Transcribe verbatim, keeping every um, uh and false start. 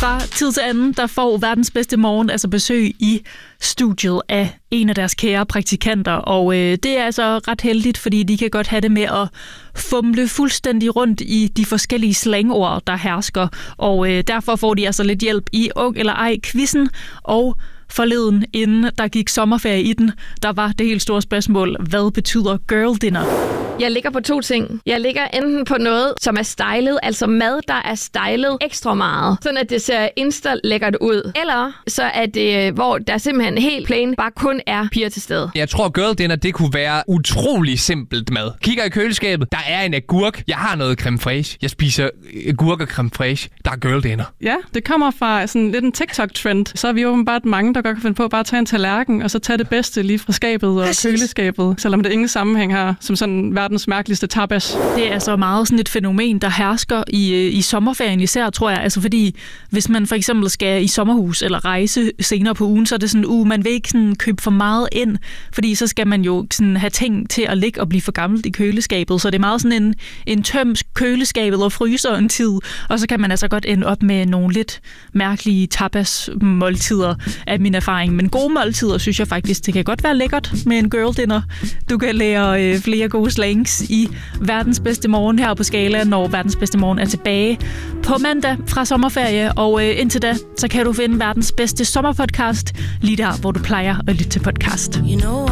Fra tid til anden, der får Verdens Bedste Morgen altså besøg i studiet af en af deres kære praktikanter, og øh, det er altså ret heldigt, fordi de kan godt have det med at fumle fuldstændig rundt i de forskellige slangord, der hersker, og øh, derfor får de altså lidt hjælp i Ung eller Ej-quizzen, og forleden, inden der gik sommerferie i den, der var det helt store spørgsmål, hvad betyder girl dinner? Jeg ligger på to ting. Jeg ligger enten på noget, som er stylet, altså mad, der er stylet ekstra meget, sådan at det ser insta-lækkert ud. Eller så er det, hvor der simpelthen helt plain bare kun er piger til stede. Jeg tror, girl dinner, det kunne være utrolig simpelt mad. Kigger i køleskabet, der er en agurk. Jeg har noget creme fraiche. Jeg spiser agurk og creme fraiche. Der er girl dinner. Ja, det kommer fra sådan lidt en TikTok-trend. Så er vi åbenbart mange, der godt kan finde på at bare tage en tallerken, og så tage det bedste lige fra skabet og Præcis. køleskabet, selvom det ingen sammenhæng har som sådan verdens mærkeligste tapas. Det er altså meget sådan et fænomen, der hersker i, i sommerferien især, tror jeg. Altså fordi, hvis man for eksempel skal i sommerhus eller rejse senere på ugen, så er det sådan, uh, man vil ikke sådan købe for meget ind, fordi så skal man jo sådan have ting til at ligge og blive for gammelt i køleskabet. Så det er meget sådan en, en tøm køleskabet og fryser en tid, og så kan man altså godt ende op med nogle lidt mærkelige tapas-måltider af min erfaring. Men gode måltider, synes jeg faktisk, det kan godt være lækkert med en girl dinner. Du kan lære øh, flere gode slangs i Verdens Bedste Morgen her på Skala, når Verdens Bedste Morgen er tilbage på mandag fra sommerferie. Og øh, indtil da, så kan du finde Verdens Bedste Sommerpodcast lige der, hvor du plejer at lytte til podcast. You know